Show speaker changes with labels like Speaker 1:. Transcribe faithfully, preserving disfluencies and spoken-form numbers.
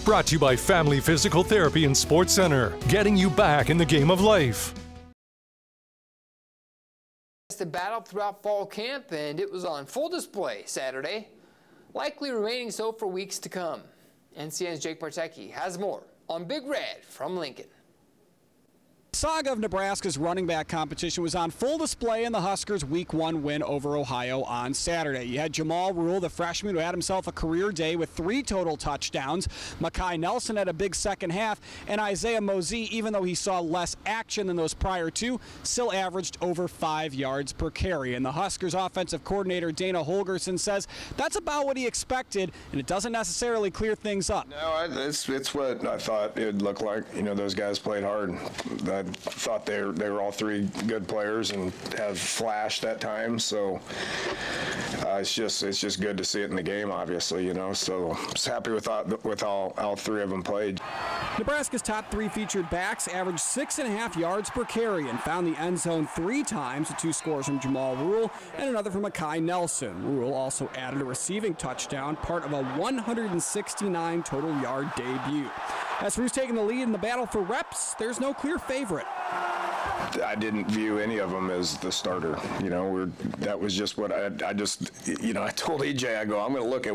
Speaker 1: Brought to you by Family Physical Therapy and Sports Center, getting you back in the game of life.
Speaker 2: The battle throughout fall camp, and it was on full display Saturday, likely remaining so for weeks to come. N C N's Jake Bartecki has more on Big Red from Lincoln.
Speaker 3: The saga of Nebraska's running back competition was on full display in the Huskers' week one win over Ohio on Saturday. You had Jamal Rule, the freshman who had himself a career day with three total touchdowns. Makai Nelson had a big second half, and Isaiah Mosey, even though he saw less action than those prior two, still averaged over five yards per carry. And the Huskers offensive coordinator Dana Holgerson says that's about what he expected, and it doesn't necessarily clear things up.
Speaker 4: No, I, it's it's what I thought it would look like. You know, those guys played hard. I thought they were, they were all three good players and have flashed at times. So uh, it's just it's just good to see it in the game, obviously. You know, so just happy with all, with all all three of them played.
Speaker 3: Nebraska's top three featured backs averaged six and a half yards per carry and found the end zone three times. Two scores from Jamal Rule and another from Makai Nelson. Rule also added a receiving touchdown, part of a one hundred sixty-nine total yard debut. As for who's taking the lead in the battle for reps, there's no clear favorite.
Speaker 4: I didn't view any of them as the starter. You know, we're, that was just what I, I just, you know, I told E J, I go, I'm going to look at